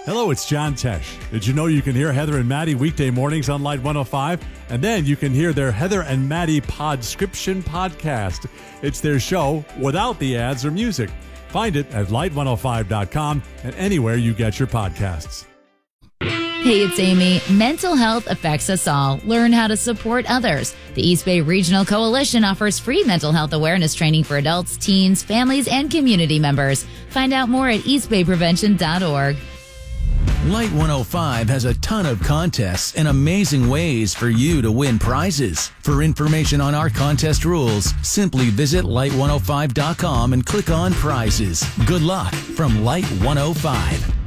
Hello, it's John Tesh. Did you know you can hear Heather and Maddie weekday mornings on Light 105? And then you can hear their Heather and Maddie Podscription podcast. It's their show without the ads or music. Find it at light105.com and anywhere you get your podcasts. Hey, it's Amy. Mental health affects us all. Learn how to support others. The East Bay Regional Coalition offers free mental health awareness training for adults, teens, families, and community members. Find out more at eastbayprevention.org. Light 105 has a ton of contests and amazing ways for you to win prizes. For information on our contest rules, simply visit light105.com and click on prizes. Good luck from Light 105.